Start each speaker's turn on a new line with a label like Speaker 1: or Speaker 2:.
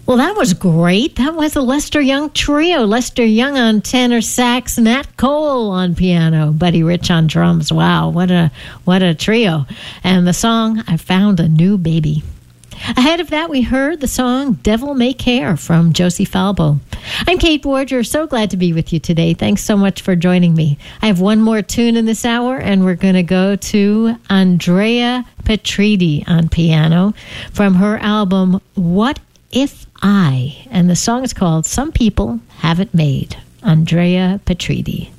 Speaker 1: Well, that was great. That was a Lester Young trio. Lester Young on tenor sax, Nat Cole on piano, Buddy Rich on drums. Wow, what a trio. And the song, I Found a New Baby. Ahead of that, we heard the song Devil May Care from Josie Falbo. I'm Kate Borger. So glad to be with you today. Thanks so much for joining me. I have one more tune in this hour, and we're going to go to Andrea Petridi on piano from her album What If I? And the song is called Some People Have It Made. Andrea Petridi.